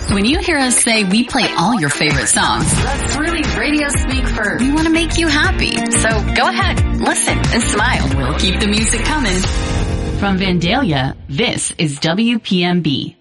When you hear us say we play all your favorite songs, that's really radio speak for we want to make you happy. So go ahead, listen, and smile. We'll keep the music coming. From Vandalia, this is WPMB.